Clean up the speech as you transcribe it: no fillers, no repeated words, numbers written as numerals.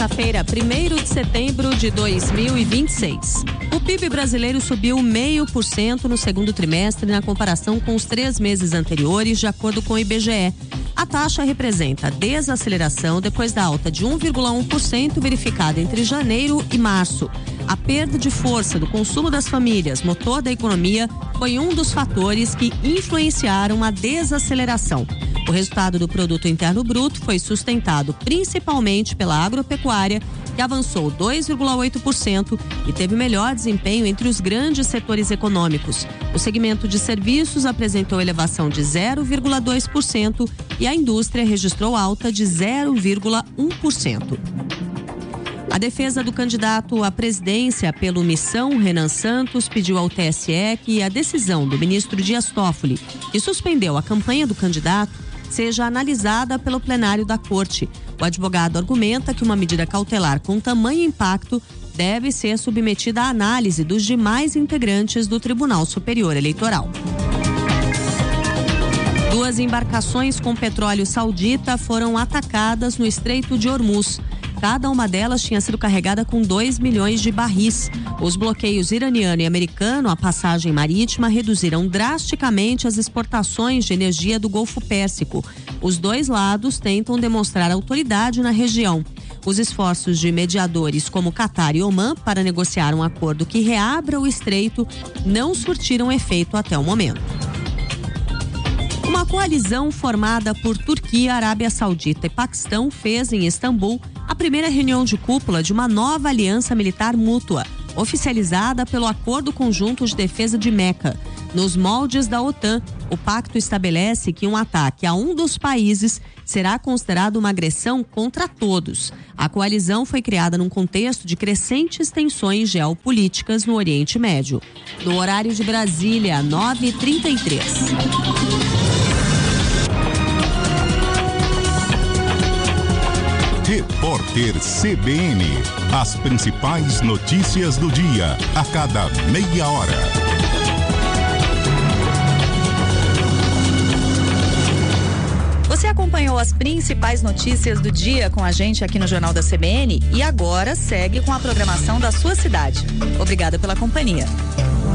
Terça-feira, 1º de setembro de 2026. O PIB brasileiro subiu 0,5% no segundo trimestre na comparação com os 3 meses anteriores, de acordo com o IBGE. A taxa representa a desaceleração depois da alta de 1,1% verificada entre janeiro e março. A perda de força do consumo das famílias, motor da economia, foi um dos fatores que influenciaram a desaceleração. O resultado do Produto Interno Bruto foi sustentado principalmente pela agropecuária, que avançou 2,8% e teve melhor desempenho entre os grandes setores econômicos. O segmento de serviços apresentou elevação de 0,2% e a indústria registrou alta de 0,1%. A defesa do candidato à presidência pelo Missão, Renan Santos, pediu ao TSE que a decisão do ministro Dias Toffoli, que suspendeu a campanha do candidato, seja analisada pelo plenário da Corte. O advogado argumenta que uma medida cautelar com tamanho impacto deve ser submetida à análise dos demais integrantes do Tribunal Superior Eleitoral. 2 embarcações com petróleo saudita foram atacadas no Estreito de Hormuz. Cada uma delas tinha sido carregada com 2 milhões de barris. Os bloqueios iraniano e americano à passagem marítima reduziram drasticamente as exportações de energia do Golfo Pérsico. Os dois lados tentam demonstrar autoridade na região. Os esforços de mediadores como Catar e Omã para negociar um acordo que reabra o estreito não surtiram efeito até o momento. Uma coalizão formada por Turquia, Arábia Saudita e Paquistão fez em Istambul a primeira reunião de cúpula de uma nova aliança militar mútua, oficializada pelo Acordo Conjunto de Defesa de Meca. Nos moldes da OTAN, o pacto estabelece que um ataque a um dos países será considerado uma agressão contra todos. A coalizão foi criada num contexto de crescentes tensões geopolíticas no Oriente Médio. No horário de Brasília, 9h33. Repórter CBN. As principais notícias do dia, a cada meia hora. Você acompanhou as principais notícias do dia com a gente aqui no Jornal da CBN e agora segue com a programação da sua cidade. Obrigada pela companhia.